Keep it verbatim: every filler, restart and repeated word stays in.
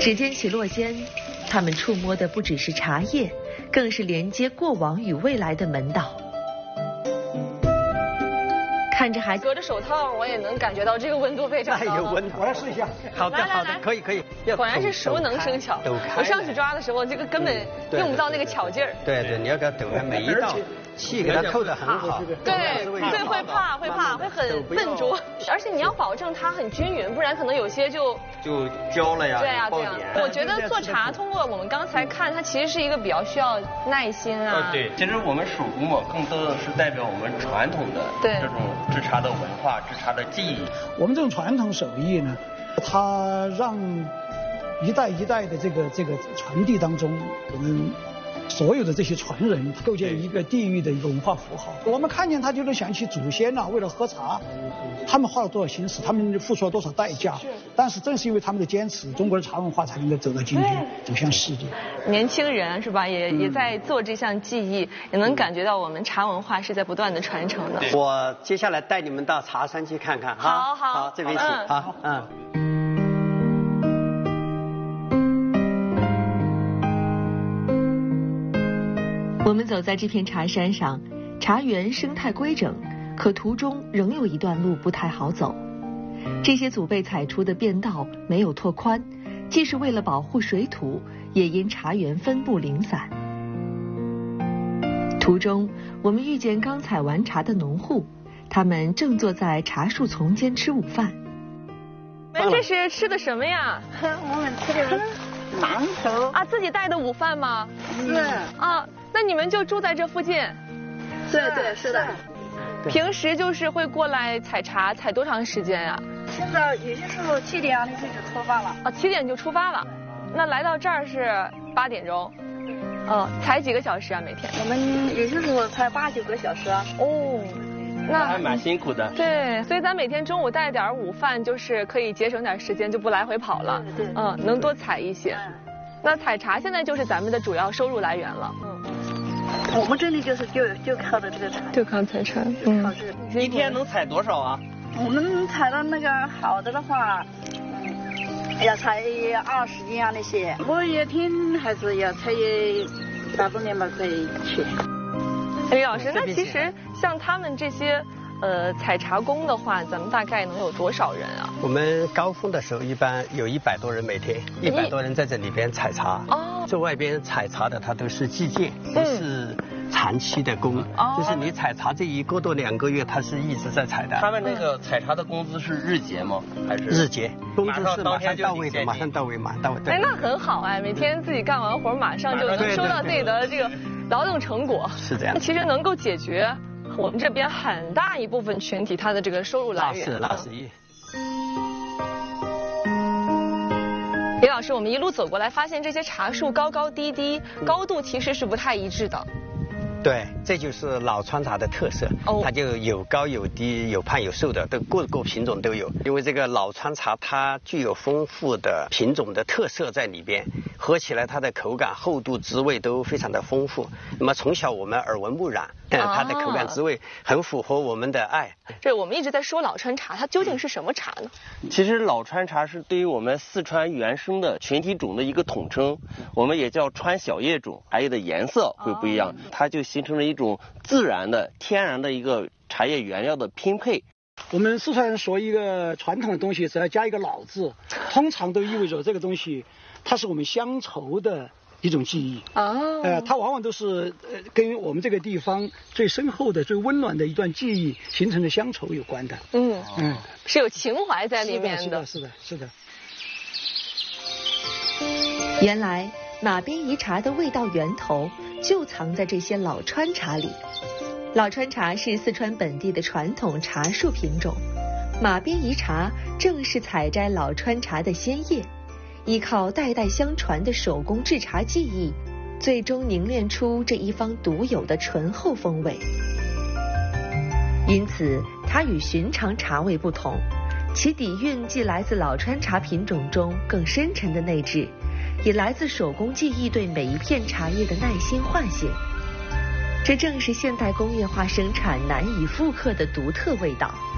指尖起落间，他们触摸的不只是茶叶，更是连接过往与未来的门道。看着孩子隔着手套，我也能感觉到这个温度非常高。 有温度，我来试一下。好的，好的，可以，可以。 果然是熟能生巧。我上去抓的时候，这个根本用不到那个巧劲儿。 对对，你要给它抖开，每一道气给它扣得很好。 对对，会怕，会怕，会很笨拙。而且你要保证它很均匀，不然可能有些就就焦了呀。 对呀，对呀。我觉得做茶，通过我们刚才看，它其实是一个比较需要耐心啊。 对，其实我们手工嘛，更多的是代表我们传统的这种制茶的文化、制茶的技艺。 我们这种传统手艺呢，它让一代一代的这个这个传递当中，我们所有的这些传人构建一个地域的一个文化符号。我们看见它就能想起祖先呐、啊，为了喝茶，他们花了多少心思，他们付出了多少代价。但是正是因为他们的坚持，中国的茶文化才能够走到今天，走向世界。 年轻人是吧，也、嗯、也在做这项技艺，也能感觉到我们茶文化是在不断的传承的。 我接下来带你们到茶山去看看哈。 好好好，这边请。 嗯、 好，嗯。 我们走在这片茶山上，茶园生态规整，可途中仍有一段路不太好走。这些祖辈踩出的便道没有拓宽，既是为了保护水土，也因茶园分布零散。途中，我们遇见刚采完茶的农户，他们正坐在茶树丛间吃午饭。 你们这是吃的什么呀？ 我们吃的馒头啊，自己带的午饭吗？ 是啊，那你们就住在这附近？ 对对是的。 平时就是会过来采茶，采多长时间呀？ 现在有些时候七点啊那些就出发了。 啊，七点就出发了。那来到这儿是八点钟。嗯，采几个小时啊每天？ 我们有些时候才八九个小时啊。 哦。那还蛮辛苦的。 对，所以咱每天中午带点午饭，就是可以节省点时间，就不来回跑了。 对对。 嗯，能多采一些。那采茶现在就是咱们的主要收入来源了。 嗯。我们这里就是就就靠着这个茶。 就靠采茶。 嗯。靠这个。 一天能采多少啊？ 我们采到那个好的的话，嗯，要采二十斤啊那些。我一天还是要采八多年吧才去。 李老师，那其实像他们这些呃采茶工的话，咱们大概能有多少人啊？ 我们高峰的时候一般有一百多人每天，一百多人在这里边采茶。哦。在外边采茶的，他都是计件，不是长期的工。哦。就是你采茶这一个多两个月，他是一直在采的。 他们那个采茶的工资是日结吗？还是？ 日结，工资是马上到位的，马上到位，马上到位。 哎，那很好哎，每天自己干完活，马上就能收到自己的这个劳动成果。 是这样。 其实能够解决我们这边很大一部分群体他的这个收入来源。 那是那是一。 李老师，我们一路走过来，发现这些茶树高高低低，高度其实是不太一致的。 对，这就是老川茶的特色。哦。它就有高有低，有胖有瘦的，都各个品种都有。因为这个老川茶它具有丰富的品种的特色在里边，喝起来它的口感、厚度、滋味都非常的丰富。那么从小我们耳闻目染，嗯，它的口感滋味很符合我们的爱。 这我们一直在说老川茶，它究竟是什么茶呢？ 其实老川茶是对于我们四川原生的群体种的一个统称，我们也叫川小叶种，还有的颜色会不一样，它就形成了一种自然的、天然的一个茶叶原料的拼配。 我们四川人说一个传统的东西，只要加一个老字，通常都意味着这个东西它是我们乡愁的一种记忆。哦。呃，它往往都是呃跟我们这个地方最深厚的、最温暖的一段记忆形成的乡愁有关的。 嗯嗯，是有情怀在里面的。是的，是的，是的。 原来马鞭夷茶的味道源头就藏在这些老川茶里。老川茶是四川本地的传统茶树品种，马鞭夷茶正是采摘老川茶的鲜叶，依靠代代相传的手工制茶技艺，最终凝练出这一方独有的醇厚风味。因此它与寻常茶味不同，其底蕴既来自老川茶品种中更深沉的内质，也来自手工技艺对每一片茶叶的耐心唤醒。这正是现代工业化生产难以复刻的独特味道。